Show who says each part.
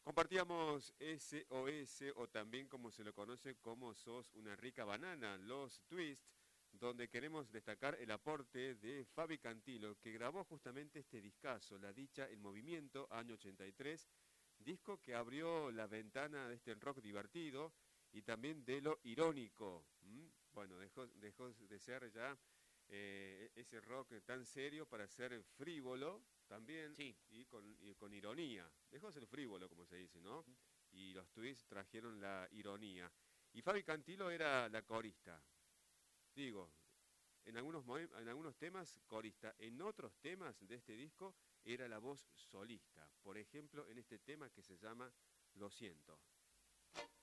Speaker 1: Compartíamos SOS o también como se lo conoce como Sos una rica banana, los Twist, donde queremos destacar el aporte de Fabi Cantilo, que grabó justamente este discazo, La Dicha en Movimiento, año 83, disco que abrió la ventana de este rock divertido y también de lo irónico. Bueno, dejó de ser ya ese rock tan serio para ser frívolo también
Speaker 2: Sí.
Speaker 1: y con ironía. Dejó de ser frívolo, como se dice, ¿no? Y los twists trajeron la ironía. Y Fabi Cantilo era la corista. Digo, en algunos temas corista, en otros temas de este disco era la voz solista. Por ejemplo, en este tema que se llama Lo siento.